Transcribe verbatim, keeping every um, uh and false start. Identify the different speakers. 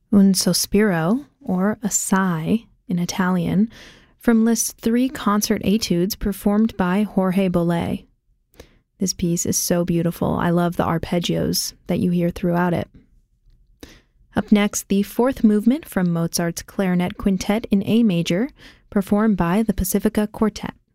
Speaker 1: Un sospiro, or a sigh in Italian, from Liszt's three concert etudes performed by Jorge Bolet. This piece is so beautiful. I love the arpeggios that you hear throughout it. Up next, the fourth movement from Mozart's Clarinet Quintet in A major, performed by the Pacifica Quartet.